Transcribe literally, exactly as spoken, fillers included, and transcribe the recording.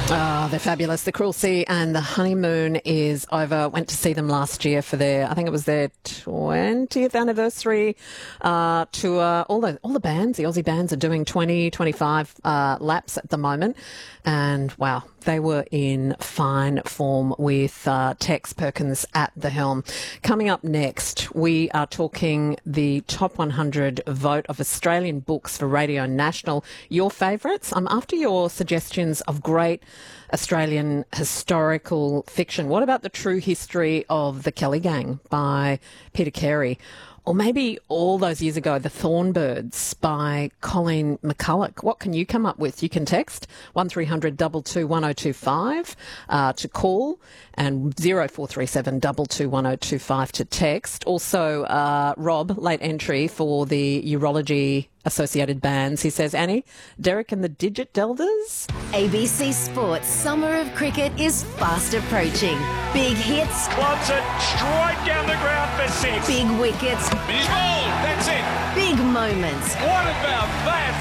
Ah, they're fabulous. The Cruel Sea and the Honeymoon is over. Went to see them last year for their, I think it was their twentieth anniversary uh, tour. All the all the bands, the Aussie bands, are doing twenty, twenty-five uh, laps at the moment. And wow, they were in fine form with uh, Tex Perkins at the helm. Coming up next, we are talking the top one hundred vote of Australian books for Radio National. Your favourites? I'm after your suggestions of great Australian historical fiction. What about The True History of the Kelly Gang by Peter Carey? Or maybe all those years ago, The Thornbirds by Colleen McCulloch. What can you come up with? You can text one three hundred two two one oh two five uh, to call and zero four three seven two two one oh two five to text. Also, uh, Rob, late entry for the Urology Associated Bands. He says, Annie, Derek and the Digit Delders. A B C Sports Summer of Cricket is fast approaching. Big hits. Wants it straight down the ground for six. Big wickets. He's bowled. That's it. Big moments. What about that?